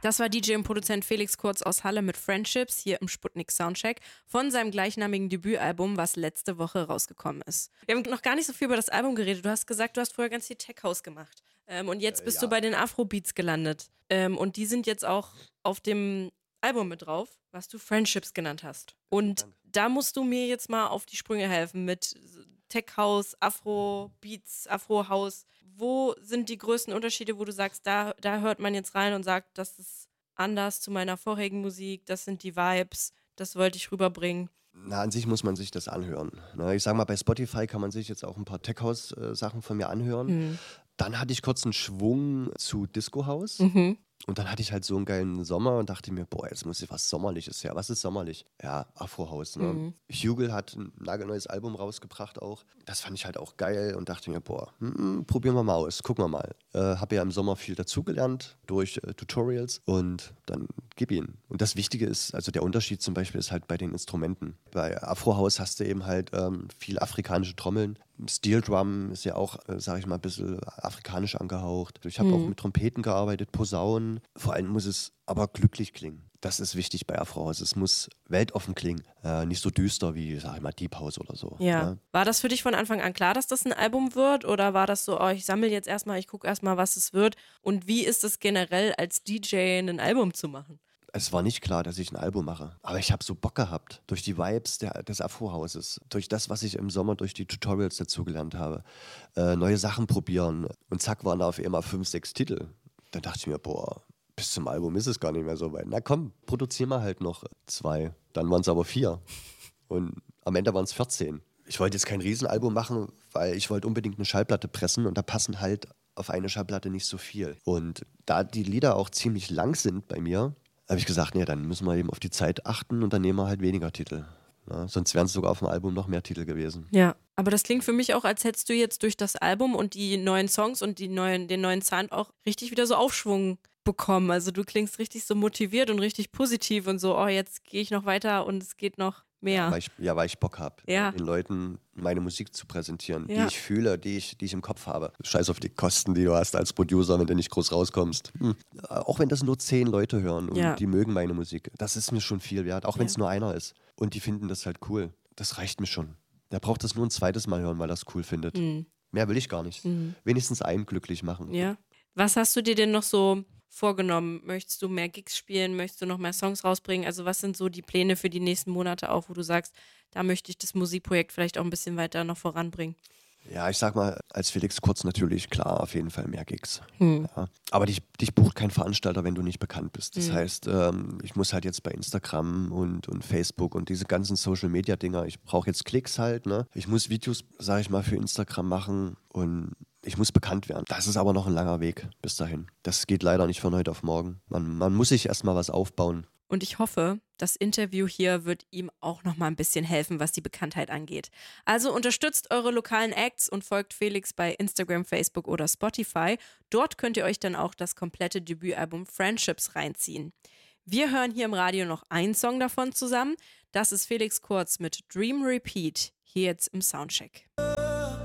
Das war DJ und Produzent Felix Kurz aus Halle mit Friendships hier im Sputnik Soundcheck von seinem gleichnamigen Debütalbum, was letzte Woche rausgekommen ist. Wir haben noch gar nicht so viel über das Album geredet. Du hast gesagt, du hast vorher ganz viel Tech House gemacht. Und jetzt bist du bei den Afrobeats gelandet. Und die sind jetzt auch auf dem Album mit drauf, was du Friendships genannt hast. Und da musst du mir jetzt mal auf die Sprünge helfen mit Tech House, Afrobeats, Afro House. Wo sind die größten Unterschiede, wo du sagst, da hört man jetzt rein und sagt, das ist anders zu meiner vorherigen Musik, das sind die Vibes, das wollte ich rüberbringen? Na, an sich muss man sich das anhören. Ne? Ich sag mal, bei Spotify kann man sich jetzt auch ein paar Tech-House-Sachen von mir anhören. Dann hatte ich kurz einen Schwung zu Disco House. Und dann hatte ich halt so einen geilen Sommer und dachte mir, boah, jetzt muss ich was Sommerliches her. Was ist sommerlich? Ja, Afro-House. Ne? Hugel hat ein nagelneues Album rausgebracht auch. Das fand ich halt auch geil und dachte mir, boah, probieren wir mal aus, gucken wir mal. Habe ja im Sommer viel dazugelernt durch Tutorials und dann gib ihn. Und das Wichtige ist, also der Unterschied zum Beispiel ist halt bei den Instrumenten. Bei Afro-House hast du eben halt viel afrikanische Trommeln. Steel Drum ist ja auch, sag ich mal, ein bisschen afrikanisch angehaucht. Ich habe auch mit Trompeten gearbeitet, Posaunen. Vor allem muss es aber glücklich klingen. Das ist wichtig bei Afro House. Es muss weltoffen klingen, nicht so düster wie, sag ich mal, Deep House oder so. Ja. War das für dich von Anfang an klar, dass das ein Album wird? Oder war das so, oh, ich sammle jetzt erstmal, ich gucke erstmal, was es wird? Und wie ist es generell als DJ ein Album zu machen? Es war nicht klar, dass ich ein Album mache. Aber ich habe so Bock gehabt. Durch die Vibes des Afro-Hauses. Durch das, was ich im Sommer durch die Tutorials dazugelernt habe. Neue Sachen probieren. Und zack, waren da auf einmal 5, 6 Titel. Dann dachte ich mir, boah, bis zum Album ist es gar nicht mehr so weit. Na komm, produzieren wir halt noch 2. Dann waren es aber 4. Und am Ende waren es 14. Ich wollte jetzt kein Riesenalbum machen, weil ich wollte unbedingt eine Schallplatte pressen. Und da passen halt auf eine Schallplatte nicht so viel. Und da die Lieder auch ziemlich lang sind bei mir, habe ich gesagt, nee, dann müssen wir eben auf die Zeit achten und dann nehmen wir halt weniger Titel. Ja, sonst wären es sogar auf dem Album noch mehr Titel gewesen. Ja, aber das klingt für mich auch, als hättest du jetzt durch das Album und die neuen Songs und den neuen Sound auch richtig wieder so Aufschwung bekommen. Also du klingst richtig so motiviert und richtig positiv und so, oh, jetzt gehe ich noch weiter und es geht noch mehr. Weil ich Bock habe, Ja. den Leuten meine Musik zu präsentieren, Ja. die ich fühle, die ich im Kopf habe. Scheiß auf die Kosten, die du hast als Producer, wenn du nicht groß rauskommst. Auch wenn das nur 10 Leute hören und die mögen meine Musik, das ist mir schon viel wert, auch wenn es nur einer ist. Und die finden das halt cool. Das reicht mir schon. Der braucht das nur ein zweites Mal hören, weil er es cool findet. Mehr will ich gar nicht. Wenigstens einen glücklich machen. Ja. Was hast du dir denn noch so vorgenommen? Möchtest du mehr Gigs spielen? Möchtest du noch mehr Songs rausbringen? Also was sind so die Pläne für die nächsten Monate auch, wo du sagst, da möchte ich das Musikprojekt vielleicht auch ein bisschen weiter noch voranbringen? Ja, ich sag mal, als Felix Kurz natürlich, klar, auf jeden Fall mehr Gigs. Ja. Aber dich bucht kein Veranstalter, wenn du nicht bekannt bist. Das heißt, ich muss halt jetzt bei Instagram und Facebook und diese ganzen Social-Media-Dinger, ich brauche jetzt Klicks halt, ne? Ich muss Videos, sag ich mal, für Instagram machen und ich muss bekannt werden. Das ist aber noch ein langer Weg bis dahin. Das geht leider nicht von heute auf morgen. Man muss sich erstmal was aufbauen. Und ich hoffe, das Interview hier wird ihm auch noch mal ein bisschen helfen, was die Bekanntheit angeht. Also unterstützt eure lokalen Acts und folgt Felix bei Instagram, Facebook oder Spotify. Dort könnt ihr euch dann auch das komplette Debütalbum Friendships reinziehen. Wir hören hier im Radio noch einen Song davon zusammen. Das ist Felix Kurz mit Dream Repeat, hier jetzt im Soundcheck.